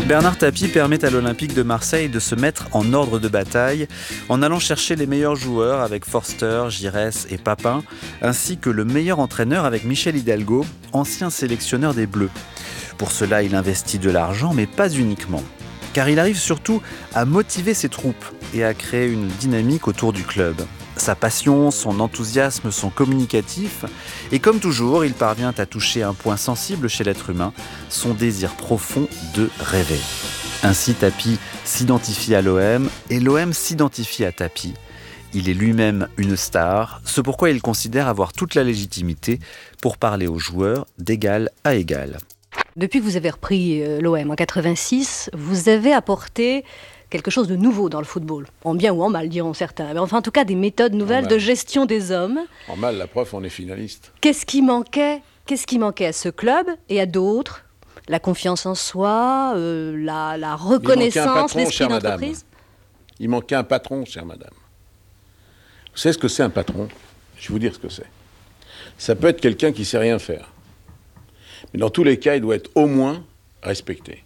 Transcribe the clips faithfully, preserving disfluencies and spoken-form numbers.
Bernard Tapie permet à l'Olympique de Marseille de se mettre en ordre de bataille en allant chercher les meilleurs joueurs avec Forster, Giresse et Papin, ainsi que le meilleur entraîneur avec Michel Hidalgo, ancien sélectionneur des Bleus. Pour cela, il investit de l'argent, mais pas uniquement. Car il arrive surtout à motiver ses troupes et à créer une dynamique autour du club. Sa passion, son enthousiasme sont communicatifs et comme toujours, il parvient à toucher un point sensible chez l'être humain, son désir profond de rêver. Ainsi, Tapie s'identifie à l'O M et l'O M s'identifie à Tapie. Il est lui-même une star, ce pourquoi il considère avoir toute la légitimité pour parler aux joueurs d'égal à égal. Depuis que vous avez repris l'O M en quatre-vingt-six, vous avez apporté quelque chose de nouveau dans le football. En bien ou en mal, diront certains. Mais enfin, en tout cas, des méthodes nouvelles de gestion des hommes. En mal, la preuve, on est finaliste. Qu'est-ce qui manquait, qu'est-ce qui manquait à ce club et à d'autres? La confiance en soi, euh, la, la reconnaissance, patron, l'esprit d'entreprise. Il manquait un patron, chère madame. Vous savez ce que c'est un patron? Je vais vous dire ce que c'est. Ça peut être quelqu'un qui ne sait rien faire. Mais dans tous les cas, il doit être au moins respecté.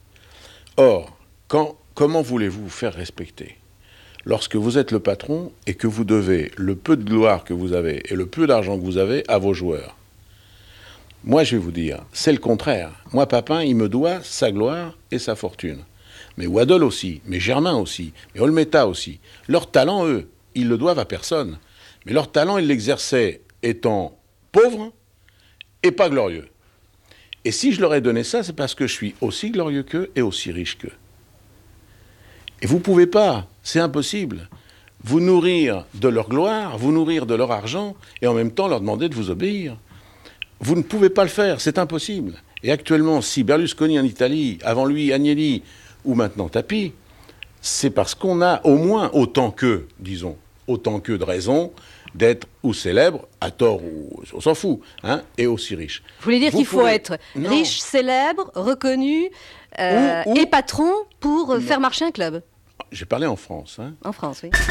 Or, quand, comment voulez-vous vous faire respecter lorsque vous êtes le patron et que vous devez le peu de gloire que vous avez et le peu d'argent que vous avez à vos joueurs? Moi, je vais vous dire, c'est le contraire. Moi, Papin, il me doit sa gloire et sa fortune. Mais Waddle aussi, mais Germain aussi, mais Olmeta aussi. Leur talent, eux, ils le doivent à personne. Mais leur talent, ils l'exerçaient étant pauvres et pas glorieux. Et si je leur ai donné ça, c'est parce que je suis aussi glorieux qu'eux et aussi riche qu'eux. Et vous ne pouvez pas, c'est impossible, vous nourrir de leur gloire, vous nourrir de leur argent, et en même temps leur demander de vous obéir. Vous ne pouvez pas le faire, c'est impossible. Et actuellement, si Berlusconi en Italie, avant lui Agnelli, ou maintenant Tapie, c'est parce qu'on a au moins autant qu'eux, disons, autant qu'eux de raisons d'être ou célèbre, à tort ou on s'en fout, hein, et aussi riche. Vous voulez dire Vous qu'il faut pouvez... être non. riche, célèbre, reconnu euh, ou, ou... et patron pour non. faire marcher un club? J'ai parlé en France. Hein. En France, oui.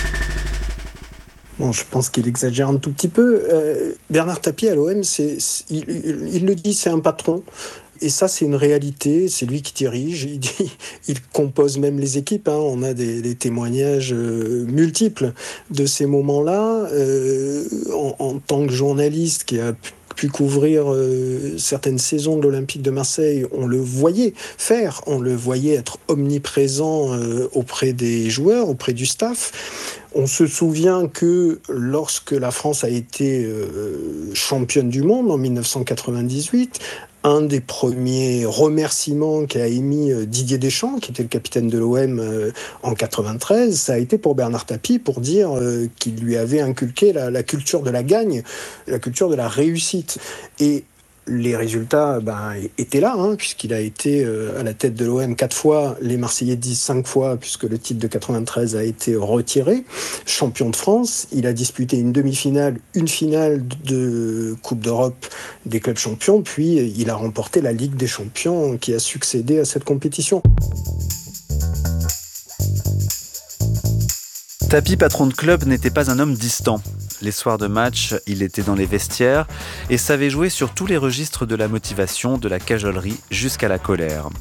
Bon, je pense qu'il exagère un tout petit peu. Euh, Bernard Tapie à l'O M, c'est, c'est, il, il, il le dit, c'est un patron. Et ça, c'est une réalité, c'est lui qui dirige, il, dit, il compose même les équipes, hein. On a des, des témoignages euh, multiples de ces moments-là. Euh, en, en tant que journaliste qui a pu, pu couvrir euh, certaines saisons de l'Olympique de Marseille, on le voyait faire, on le voyait être omniprésent euh, auprès des joueurs, auprès du staff. On se souvient que lorsque la France a été euh, championne du monde en dix-neuf cent quatre-vingt-dix-huit, un des premiers remerciements qu'a émis Didier Deschamps, qui était le capitaine de l'O M euh, en quatre-vingt-treize, ça a été pour Bernard Tapie pour dire euh, qu'il lui avait inculqué la, la culture de la gagne, la culture de la réussite. Et les résultats ben, étaient là, hein, puisqu'il a été euh, à la tête de l'O M quatre fois, les Marseillais disent cinq fois, puisque le titre de quatre-vingt-treize a été retiré. Champion de France, il a disputé une demi-finale, une finale de Coupe d'Europe des clubs champions, puis il a remporté la Ligue des champions qui a succédé à cette compétition. Tapie, patron de club, n'était pas un homme distant. Les soirs de match, il était dans les vestiaires et savait jouer sur tous les registres de la motivation, de la cajolerie jusqu'à la colère.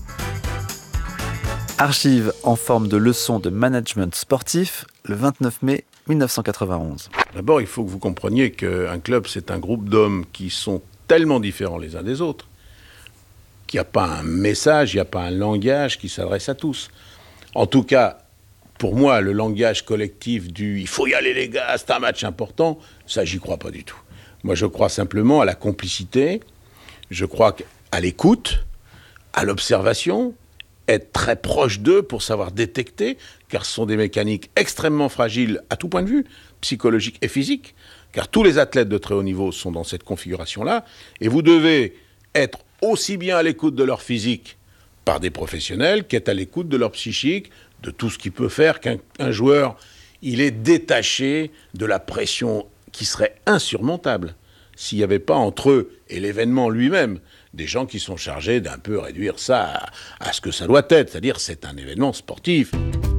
Archive en forme de leçon de management sportif, le vingt-neuf mai mille neuf cent quatre-vingt-onze. D'abord, il faut que vous compreniez qu'un club, c'est un groupe d'hommes qui sont tellement différents les uns des autres qu'il n'y a pas un message, il n'y a pas un langage qui s'adresse à tous. En tout cas, pour moi, le langage collectif du « il faut y aller les gars, c'est un match important », ça, j'y crois pas du tout. Moi, je crois simplement à la complicité, je crois à l'écoute, à l'observation, être très proche d'eux pour savoir détecter, car ce sont des mécaniques extrêmement fragiles à tout point de vue, psychologique et physique, car tous les athlètes de très haut niveau sont dans cette configuration-là, et vous devez être aussi bien à l'écoute de leur physique par des professionnels qu'être à l'écoute de leur psychique, de tout ce qui peut faire qu'un un joueur, il est détaché de la pression qui serait insurmontable s'il n'y avait pas entre eux et l'événement lui-même des gens qui sont chargés d'un peu réduire ça à, à ce que ça doit être, c'est-à-dire c'est un événement sportif.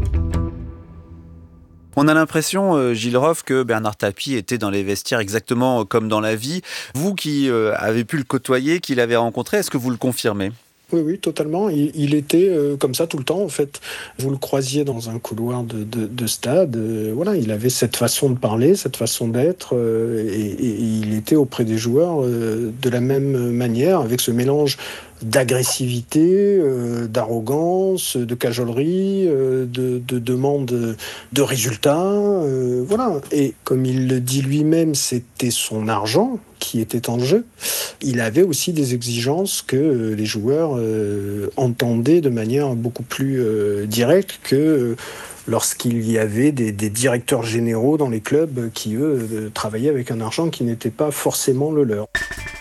On a l'impression, euh, Gilles Roff, que Bernard Tapie était dans les vestiaires exactement comme dans la vie. Vous qui euh, avez pu le côtoyer, qui l'avez rencontré, est-ce que vous le confirmez ? Oui, oui, totalement. Il, il était euh, comme ça tout le temps, en fait. Vous le croisiez dans un couloir de, de, de stade. Euh, voilà, il avait cette façon de parler, cette façon d'être, euh, et, et il était auprès des joueurs euh, de la même manière, avec ce mélange d'agressivité, euh, d'arrogance, de cajolerie, euh, de, de demande de résultats. Euh, voilà. Et comme il le dit lui-même, c'était son argent qui était en jeu. Il avait aussi des exigences que euh, les joueurs euh, entendaient de manière beaucoup plus euh, directe que euh, lorsqu'il y avait des, des directeurs généraux dans les clubs qui, eux, euh, travaillaient avec un argent qui n'était pas forcément le leur.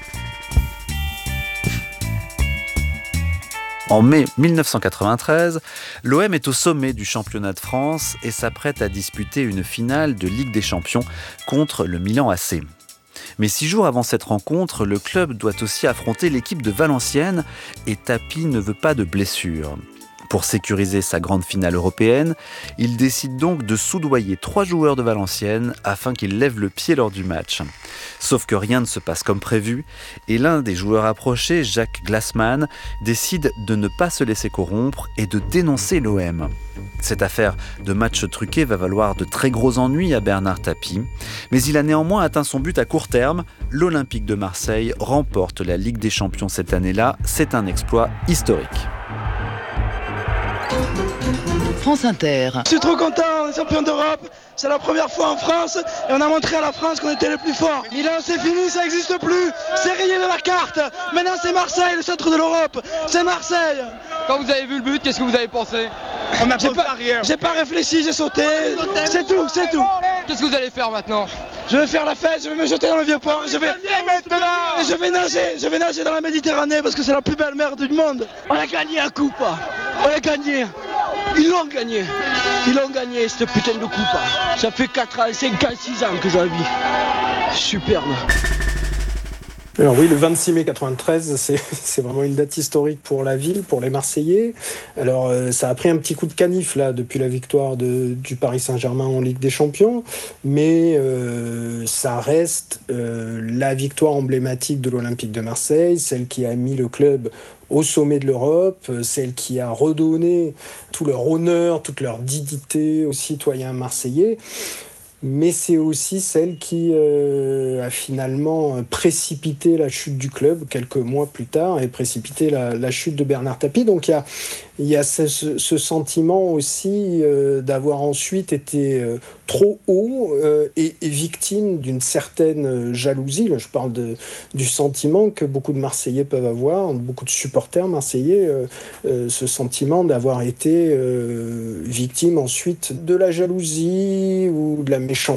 En mai mille neuf cent quatre-vingt-treize, l'O M est au sommet du championnat de France et s'apprête à disputer une finale de Ligue des Champions contre le Milan A C. Mais six jours avant cette rencontre, le club doit aussi affronter l'équipe de Valenciennes et Tapie ne veut pas de blessure. Pour sécuriser sa grande finale européenne, il décide donc de soudoyer trois joueurs de Valenciennes afin qu'ils lèvent le pied lors du match. Sauf que rien ne se passe comme prévu et l'un des joueurs approchés, Jacques Glassman, décide de ne pas se laisser corrompre et de dénoncer l'O M. Cette affaire de match truqué va valoir de très gros ennuis à Bernard Tapie, mais il a néanmoins atteint son but à court terme. L'Olympique de Marseille remporte la Ligue des Champions cette année-là. C'est un exploit historique. France Inter. Je suis trop content, on est champion d'Europe, c'est la première fois en France et on a montré à la France qu'on était les plus forts. Milan, c'est fini, ça n'existe plus, c'est rayé de la carte. Maintenant c'est Marseille, le centre de l'Europe, c'est Marseille. Quand vous avez vu le but, qu'est-ce que vous avez pensé? On n'a pas, j'ai pas réfléchi, j'ai sauté, c'est tout, c'est tout. Qu'est-ce que vous allez faire maintenant? Je vais faire la fête, je vais me jeter dans le vieux port, je vais, et je vais nager, je vais nager dans la Méditerranée parce que c'est la plus belle mer du monde. On a gagné la coupe, on a gagné. Ils l'ont gagné, ils l'ont gagné cette putain de coupe. Ça fait quatre ans, cinq ans, six ans que j'en vis. Superbe. Alors oui, le vingt-six mai quatre-vingt-treize, c'est, c'est vraiment une date historique pour la ville, pour les Marseillais. Alors euh, ça a pris un petit coup de canif là depuis la victoire de, du Paris Saint-Germain en Ligue des Champions, mais euh, ça reste euh, la victoire emblématique de l'Olympique de Marseille, celle qui a mis le club au sommet de l'Europe, celle qui a redonné tout leur honneur, toute leur dignité aux citoyens marseillais. Mais c'est aussi celle qui euh, a finalement précipité la chute du club quelques mois plus tard et précipité la, la chute de Bernard Tapie. Donc il y a, il y a ce, ce sentiment aussi euh, d'avoir ensuite été euh, trop haut euh, et, et victime d'une certaine jalousie. Là, je parle de, du sentiment que beaucoup de Marseillais peuvent avoir, beaucoup de supporters marseillais, euh, euh, ce sentiment d'avoir été euh, victime ensuite de la jalousie ou de la méchanceté